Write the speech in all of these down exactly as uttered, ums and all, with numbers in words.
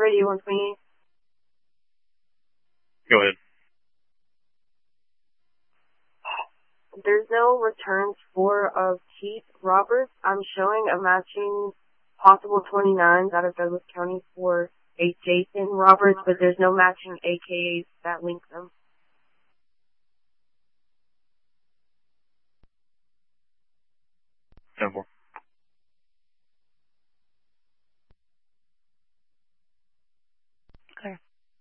Radio one twenty-eight. Go ahead. There's no returns for of Keith Roberts. I'm showing a matching possible twenty-nines out of Douglas County for a Jason Roberts, but there's no matching A K As that link them. ten four. Okay.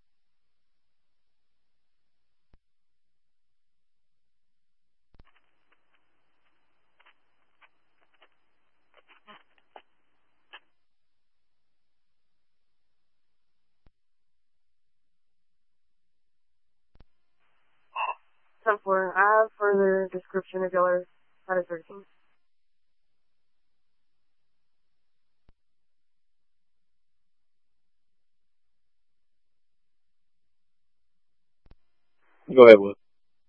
ten four. I have further description of y'all out of thirteen. Go ahead, Will.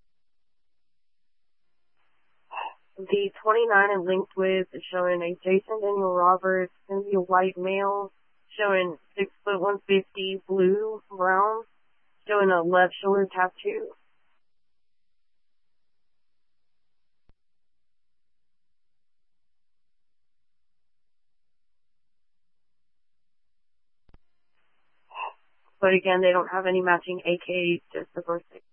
The twenty-nine and linked with is showing a Jason Daniel Roberts, going to be a white male, showing six foot one fifty, blue, brown, showing a left shoulder tattoo. But again, they don't have any matching A K, just the birthday.